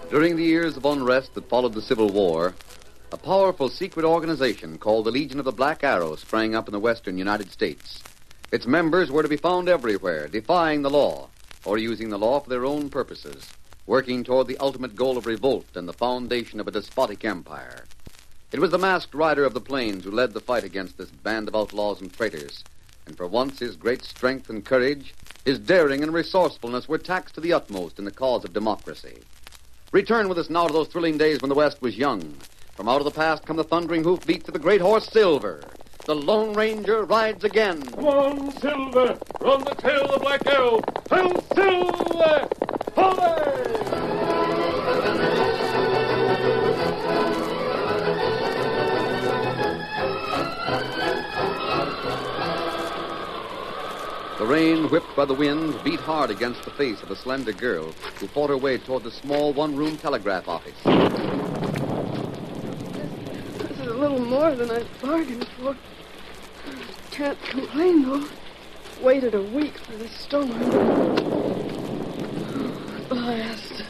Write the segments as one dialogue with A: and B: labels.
A: During the years of unrest that followed the Civil War, a powerful secret organization called the Legion of the Black Arrow sprang up in the western United States. Its members were to be found everywhere, defying the law, or using the law for their own purposes, working toward the ultimate goal of revolt and the foundation of a despotic empire. It was the masked rider of the plains who led the fight against this band of outlaws and traitors, and for once his great strength and courage, his daring and resourcefulness were taxed to the utmost in the cause of democracy. Return with us now to those thrilling days when the West was young. From out of the past come the thundering hoofbeats of the great horse Silver. The Lone Ranger rides again.
B: Come on, Silver! Run the tail of the Black Arrow! Hail, Silver! Hooray!
A: The rain, whipped by the wind, beat hard against the face of a slender girl who fought her way toward the small one-room telegraph office.
C: This is a little more than I bargained for. Can't complain, though. Waited a week for this storm. At last.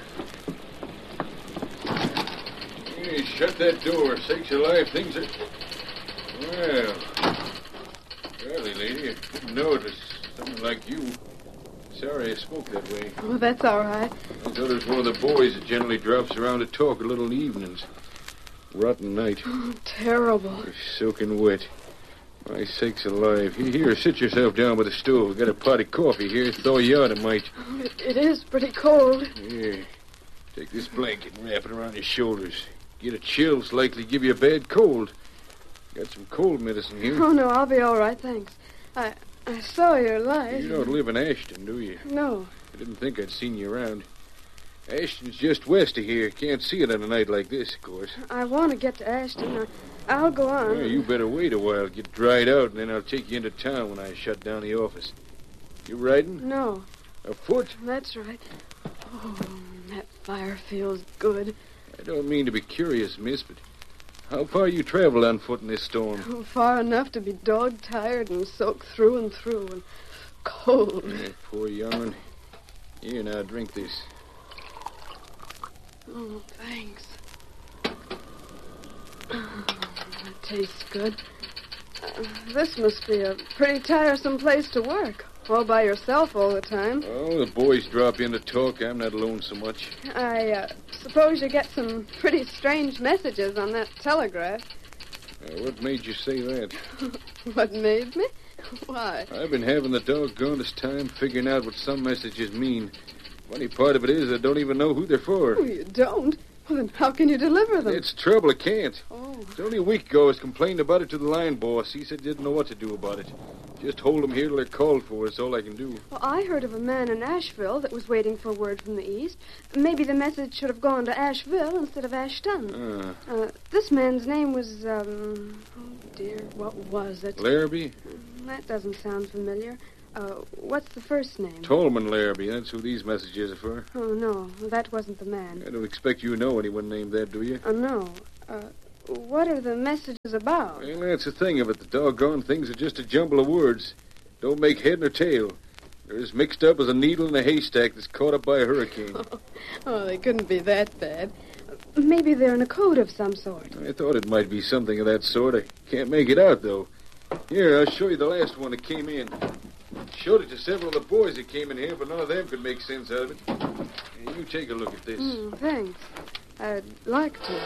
B: Hey, shut that door. Sakes alive, things are... Well... Golly, lady, I didn't know it was someone like you. Sorry I spoke that way.
C: Oh, that's all right.
B: I thought it was one of the boys that generally drops around to talk a little in the evenings. Rotten night.
C: Oh, terrible.
B: You're soaking wet. My sakes alive. Here, sit yourself down by the stove. Got a pot of coffee here. Thaw you out a mite.
C: Oh, it is pretty cold.
B: Here. Take this blanket and wrap it around your shoulders. Get a chill, it's likely to give you a bad cold. Got some cold medicine here.
C: Oh, no, I'll be all right, thanks. I saw your light.
B: You don't live in Ashton, do you?
C: No.
B: I didn't think I'd seen you around. Ashton's just west of here. Can't see it on a night like this, of course.
C: I want to get to Ashton. I'll go on.
B: Yeah, you better wait a while, get dried out, and then I'll take you into town when I shut down the office. You riding?
C: No.
B: Afoot?
C: That's right. Oh, that fire feels good.
B: I don't mean to be curious, miss, but how far you traveled on foot in this storm?
C: Oh, far enough to be dog-tired and soaked through and through and cold.
B: Yeah, poor young one. Here, now, drink this.
C: Oh, thanks. Oh, that tastes good. This must be a pretty tiresome place to work. All by yourself all the time.
B: Oh, the boys drop in to talk. I'm not alone so much.
C: I suppose you get some pretty strange messages on that telegraph.
B: What made you say that?
C: What made me? Why?
B: I've been having the doggonest time figuring out what some messages mean. Funny part of it is I don't even know who they're for.
C: Oh, you don't? Well, then how can you deliver them?
B: It's trouble, I can't.
C: Oh.
B: It's only a week ago I was complaining about it to the line boss. He said he didn't know what to do about it. Just hold them here till they're called for. That's all I can do.
C: Well, I heard of a man in Asheville that was waiting for word from the east. Maybe the message should have gone to Asheville instead of Ashton. This man's name was, oh, dear, what was it?
B: Larrabee?
C: That doesn't sound familiar. What's the first name?
B: Tolman Larrabee. That's who these messages are for.
C: Oh, no, that wasn't the man.
B: I don't expect you know anyone named that, do you?
C: No. What are the messages about?
B: Well, that's the thing of it. The doggone things are just a jumble of words. Don't make head nor tail. They're as mixed up as a needle in a haystack that's caught up by a hurricane.
C: Oh, they couldn't be that bad. Maybe they're in a code of some sort.
B: I thought it might be something of that sort. I can't make it out, though. Here, I'll show you the last one that came in. Showed it to several of the boys that came in here, but none of them could make sense out of it. Here, you take a look at this.
C: Thanks. I'd like to.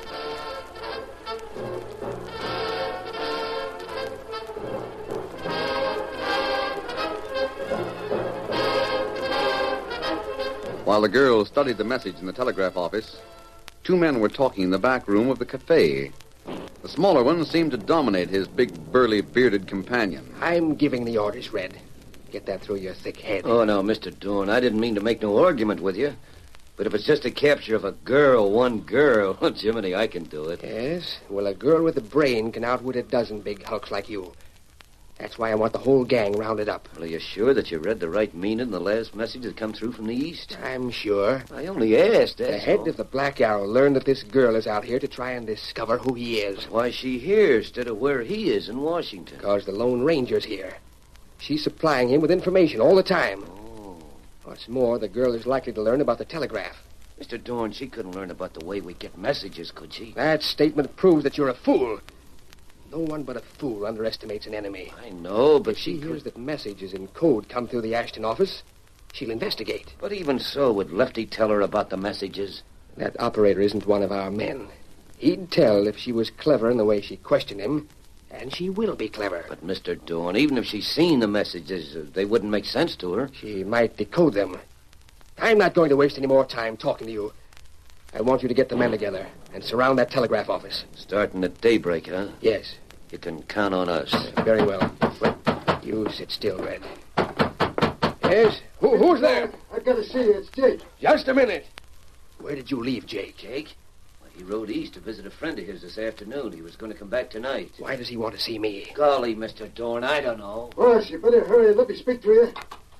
A: While the girl studied the message in the telegraph office, two men were talking in the back room of the cafe. The smaller one seemed to dominate his big, burly, bearded companion.
D: I'm giving the orders, Red. Get that through your thick head.
E: Oh, no, Mr. Doon, I didn't mean to make no argument with you. But if it's just a capture of a girl, one girl, Jiminy, I can do it.
D: Yes? Well, a girl with a brain can outwit a dozen big hulks like you. That's why I want the whole gang rounded up.
E: Well, are you sure that you read the right meaning in the last message that come through from the east?
D: I'm sure.
E: I only asked,
D: The
E: that's
D: head
E: all.
D: of the Black Arrow learned that this girl is out here to try and discover who he is.
E: Why is she here instead of where he is in Washington?
D: Because the Lone Ranger's here. She's supplying him with information all the time.
E: Oh.
D: What's more, the girl is likely to learn about the telegraph.
E: Mr. Dorn, she couldn't learn about the way we get messages, could she?
D: That statement proves that you're a fool. No one but a fool underestimates an enemy.
E: I know, but
D: If she hears that messages in code come through the Ashton office, she'll investigate.
E: But even so, would Lefty tell her about the messages?
D: That operator isn't one of our men. He'd tell if she was clever in the way she questioned him, and she will be clever.
E: But, Mr. Dorn, even if she's seen the messages, they wouldn't make sense to her.
D: She might decode them. I'm not going to waste any more time talking to you. I want you to get the men together and surround that telegraph office.
E: Starting at daybreak, huh?
D: Yes.
E: You can count on us.
D: Very well. Well, you sit still, Red. Yes? Who's there?
F: I've got to see you. It's Jake.
D: Just a minute. Where did you leave Jake?
E: Jake? Well, he rode east to visit a friend of his this afternoon. He was going to come back tonight.
D: Why does he want to see me?
E: Golly, Mr. Dorn, I don't know.
F: Boss, you better hurry and let me speak to you.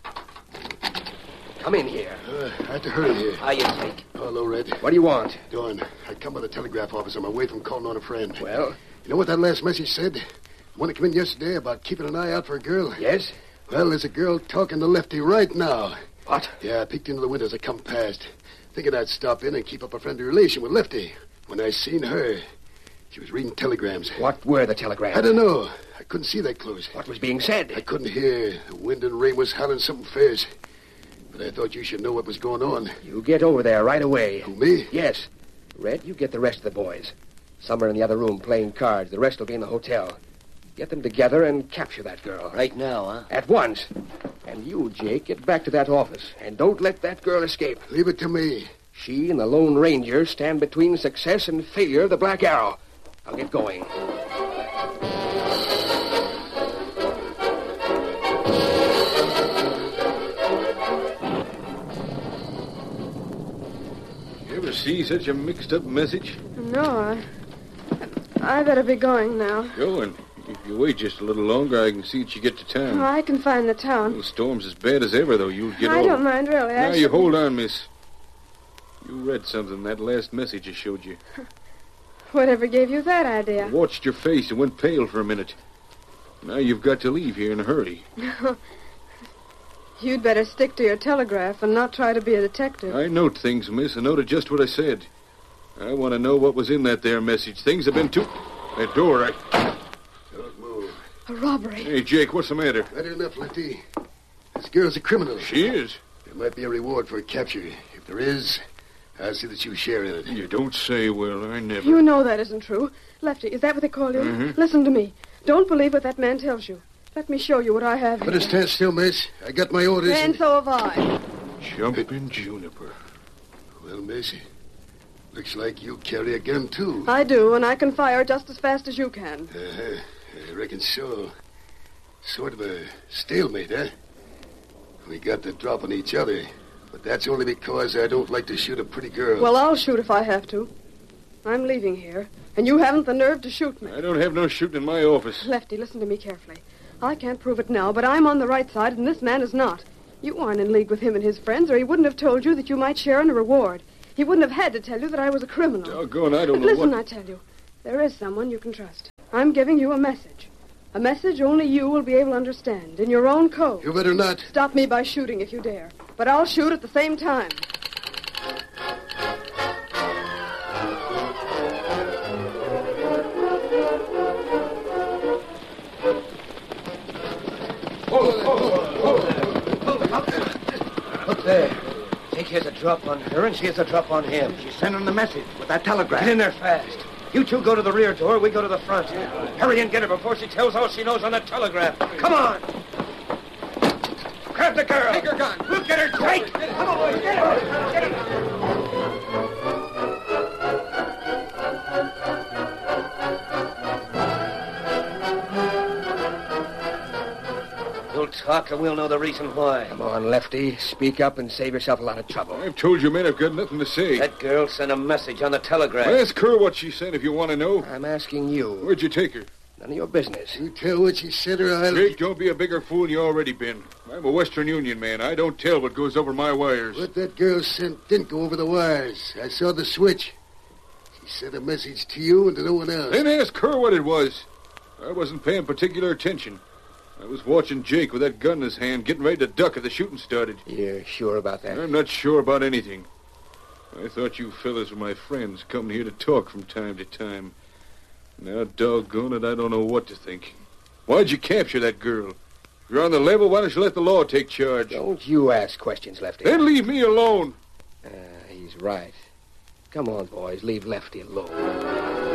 D: Come in here.
F: I have to hurry here.
E: How you, Jake?
F: Hello, Red.
D: What do you want?
F: Dawn, I come by the telegraph office on my way from calling on a friend.
D: Well?
F: You know what that last message said? The one that came in yesterday about keeping an eye out for a girl?
D: Yes?
F: Well, there's a girl talking to Lefty right now.
D: What?
F: Yeah, I peeked into the window as I come past, thinking I'd stop in and keep up a friendly relation with Lefty. When I seen her, she was reading telegrams.
D: What were the telegrams?
F: I don't know. I couldn't see that close.
D: What was being said?
F: I couldn't hear. The wind and rain was howling something fierce. But I thought you should know what was going on.
D: You get over there right away.
F: Who, me?
D: Yes. Red, you get the rest of the boys. Some are in the other room playing cards. The rest will be in the hotel. Get them together and capture that girl.
E: Right now, huh?
D: At once. And you, Jake, get back to that office. And don't let that girl escape.
F: Leave it to me.
D: She and the Lone Ranger stand between success and failure of the Black Arrow. I'll get going.
B: You ever see such a mixed-up message?
C: No, I better be going now.
B: Going. If you wait just a little longer, I can see that you get to town.
C: Oh, I can find the town.
B: The storm's as bad as ever, though. You'll get
C: I
B: over.
C: don't mind, really.
B: Now, you hold on, miss. You read something in that last message I showed you.
C: Whatever gave you that
B: I
C: idea?
B: watched your face and went pale for a minute. Now you've got to leave here in a hurry.
C: You'd better stick to your telegraph and not try to be a detective.
B: I note things, miss. I noted just what I said. I want to know what was in that there message. Things have been too... That door,
F: Don't move.
C: A robbery.
B: Hey, Jake, what's the matter?
F: Better enough, Lefty. This girl's a criminal.
B: She is.
F: There might be a reward for her capture. If there is, I'll see that you share in it.
B: You don't say, Will. I never...
C: You know that isn't true. Lefty, is that what they call you?
B: Mm-hmm.
C: Listen to me. Don't believe what that man tells you. Let me show you what I have
F: Better
C: here.
F: stand still, miss. I got my orders.
C: And so have I.
B: Jumping Juniper.
F: Well, miss, looks like you carry a gun, too.
C: I do, and I can fire just as fast as you can.
F: I reckon so. Sort of a stalemate, huh? We got the drop on each other, but that's only because I don't like to shoot a pretty girl.
C: Well, I'll shoot if I have to. I'm leaving here, and you haven't the nerve to shoot me.
B: I don't have no shooting in my office.
C: Lefty, listen to me carefully. I can't prove it now, but I'm on the right side, and this man is not. You aren't in league with him and his friends, or he wouldn't have told you that you might share in a reward. He wouldn't have had to tell you that I was a criminal.
B: Doggone, I don't
C: But
B: know
C: listen,
B: what...
C: I tell you, there is someone you can trust. I'm giving you a message. A message only you will be able to understand, in your own code.
F: You better not.
C: Stop me by shooting if you dare. But I'll shoot at the same time.
E: Look there. Jake has a drop on her, and she has a drop on him.
D: She's sending the message with that telegram.
E: Get in there fast. You two go to the rear door, we go to the front. Hurry and get her before she tells all she knows on that telegraph. Come on. Grab the girl. Take her gun. We'll get her, Jake. Come on, get her. Get her. You'll talk and we'll know the reason why.
D: Come on, Lefty. Speak up and save yourself a lot of trouble.
B: I've told you, man, I've got nothing to say.
E: That girl sent a message on the telegraph.
B: Ask her what she said if you want to know.
D: I'm asking you.
B: Where'd you take her?
D: None of your business.
F: You tell what she said or I'll...
B: Jake, don't be a bigger fool than you already been. I'm a Western Union man. I don't tell what goes over my wires.
F: What that girl sent didn't go over the wires. I saw the switch. She sent a message to you and to no one else.
B: Then ask her what it was. I wasn't paying particular attention. I was watching Jake with that gun in his hand, getting ready to duck if the shooting started.
D: You're sure about that?
B: I'm not sure about anything. I thought you fellas were my friends, coming here to talk from time to time. Now, doggone it, I don't know what to think. Why'd you capture that girl? If you're on the level, why don't you let the law take charge?
D: Don't you ask questions, Lefty.
B: Then leave me alone.
D: He's right. Come on, boys, leave Lefty alone.